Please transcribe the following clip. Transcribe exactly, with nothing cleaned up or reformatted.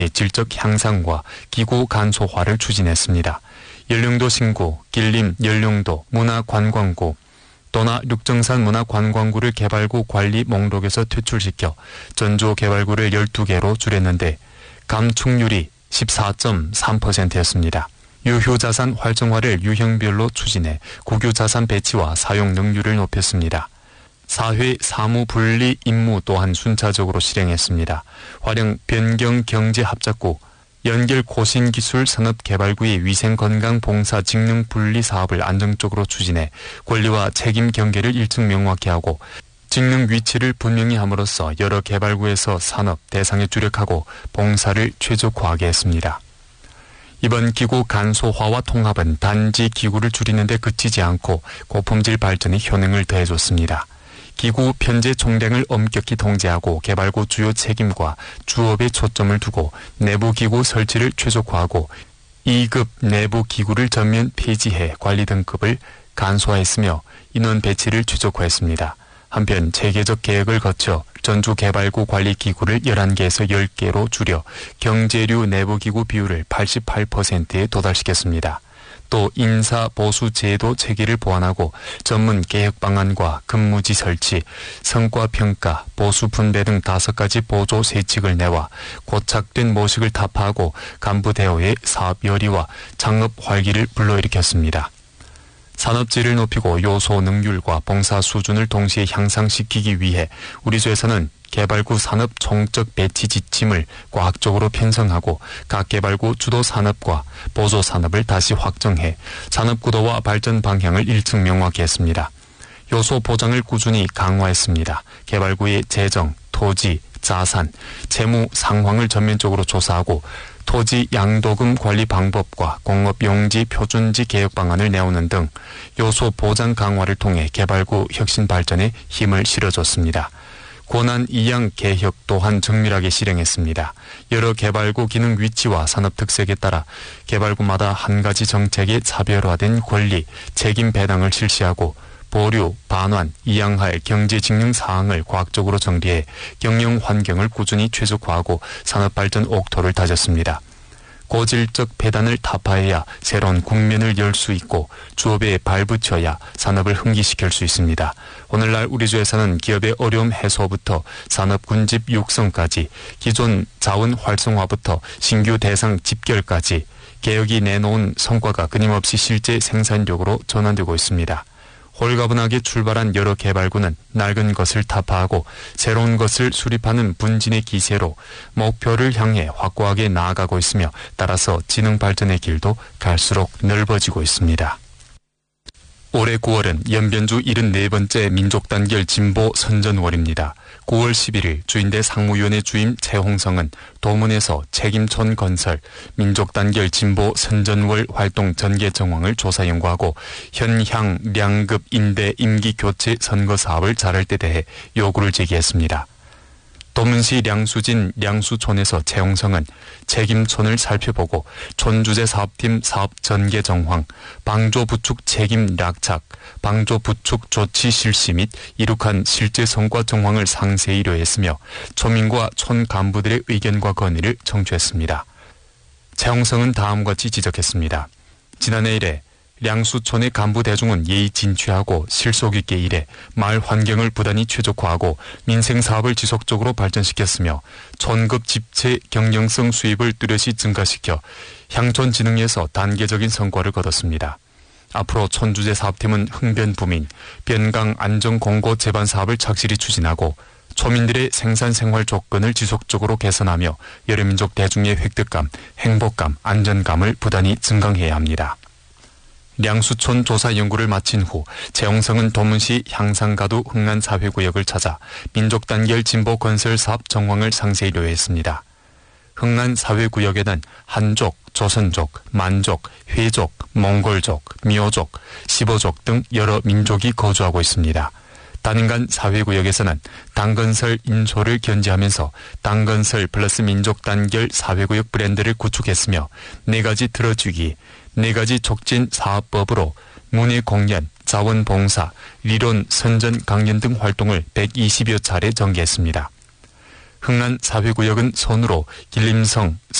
질적 향상과 기구 간소화를 추진했습니다. 연령도 신구, 길림 연령도 문화관광구, 또나 륙정산 문화관광구를 개발구 관리 목록에서 퇴출시켜 전주 개발구를 열두 개로 줄였는데 감축률이 십사 점 삼 퍼센트였습니다. 유효자산 활성화를 유형별로 추진해 국유자산 배치와 사용 능률을 높였습니다. 사회 사무 분리 임무 또한 순차적으로 실행했습니다. 활용 변경 경제 합작구, 연결 고신기술 산업개발구의 위생건강봉사 직능 분리 사업을 안정적으로 추진해 권리와 책임 경계를 일정 명확히 하고 직능 위치를 분명히 함으로써 여러 개발구에서 산업 대상에 주력하고 봉사를 최적화하게 했습니다. 이번 기구 간소화와 통합은 단지 기구를 줄이는 데 그치지 않고 고품질 발전에 효능을 더해줬습니다. 기구 편제 총량을 엄격히 통제하고 개발구 주요 책임과 주업에 초점을 두고 내부 기구 설치를 최적화하고 이 급 내부 기구를 전면 폐지해 관리 등급을 간소화했으며 인원 배치를 최적화했습니다. 한편 체계적 계획을 거쳐 전주 개발구 관리 기구를 열한 개에서 열 개로 줄여 경제류 내부 기구 비율을 팔십팔 퍼센트에 도달시켰습니다. 또 인사 보수 제도 체계를 보완하고 전문 개혁 방안과 근무지 설치, 성과 평가, 보수 분배 등 다섯 가지 보조 세칙을 내와 고착된 모식을 타파하고 간부 대우의 사업 열의와 창업 활기를 불러일으켰습니다. 산업질을 높이고 요소 능률과 봉사 수준을 동시에 향상시키기 위해 우리 조에서는 개발구 산업 총적 배치 지침을 과학적으로 편성하고 각 개발구 주도 산업과 보조 산업을 다시 확정해 산업 구도와 발전 방향을 일정 명확히 했습니다. 요소 보장을 꾸준히 강화했습니다. 개발구의 재정, 토지, 자산, 재무 상황을 전면적으로 조사하고 토지 양도금 관리 방법과 공업용지 표준지 개혁 방안을 내오는 등 요소 보장 강화를 통해 개발구 혁신 발전에 힘을 실어줬습니다. 권한 이양 개혁 또한 정밀하게 실행했습니다. 여러 개발구 기능 위치와 산업 특색에 따라 개발구마다 한 가지 정책의 차별화된 권리, 책임 배당을 실시하고 보류, 반환, 이양할 경제 직능 사항을 과학적으로 정리해 경영 환경을 꾸준히 최적화하고 산업 발전 옥토를 다졌습니다. 고질적 폐단을 타파해야 새로운 국면을 열 수 있고 주업에 발붙여야 산업을 흥기시킬 수 있습니다. 오늘날 우리 조에서는 기업의 어려움 해소부터 산업 군집 육성까지 기존 자원 활성화부터 신규 대상 집결까지 개혁이 내놓은 성과가 끊임없이 실제 생산력으로 전환되고 있습니다. 홀가분하게 출발한 여러 개발구는 낡은 것을 타파하고 새로운 것을 수립하는 분진의 기세로 목표를 향해 확고하게 나아가고 있으며 따라서 지능 발전의 길도 갈수록 넓어지고 있습니다. 올해 구월은 연변주 칠십사 번째 민족단결 진보 선전월입니다. 구월 십일일 주인대 상무위원회 주임 최홍성은 도문에서 책임촌 건설 민족단결 진보 선전월 활동 전개 정황을 조사 연구하고 현향 량급 인대 임기 교체 선거 사업을 잘할 때 대해 요구를 제기했습니다. 도문시 량수진 량수촌에서 최홍성은 책임촌을 살펴보고 촌주재 사업팀 사업 전개 정황, 방조 부축 책임 낙착, 방조 부축 조치 실시 및 이룩한 실제 성과 정황을 상세히 요했으며 초민과 촌 간부들의 의견과 건의를 청취했습니다. 최홍성은 다음과 같이 지적했습니다. 지난해 이래 량수촌의 간부 대중은 예의 진취하고 실속 있게 일해 마을 환경을 부단히 최적화하고 민생 사업을 지속적으로 발전시켰으며 촌급 집체 경영성 수입을 뚜렷이 증가시켜 향촌 진흥에서 단계적인 성과를 거뒀습니다. 앞으로 촌주재 사업팀은 흥변부민, 변강 안정 공고 재반 사업을 착실히 추진하고 초민들의 생산 생활 조건을 지속적으로 개선하며 여러 민족 대중의 획득감, 행복감, 안전감을 부단히 증강해야 합니다. 량수촌 조사 연구를 마친 후 최홍성은 도문시 향상가두 흥안사회구역을 찾아 민족단결 진보 건설 사업 정황을 상세히 요했습니다. 흥안사회구역에는 한족, 조선족, 만족, 회족, 몽골족, 미오족, 시보족 등 여러 민족이 거주하고 있습니다. 단인간 사회구역에서는 당건설 인소를 견지하면서 당건설 플러스 민족단결 사회구역 브랜드를 구축했으며 네 가지 들어주기, 네 가지 촉진 사업법으로 문예공연, 자원봉사,理論선전 강연 등 활동을 백이십여 차례 전개했습니다. 흥란 사회구역은 손으로, 길림성,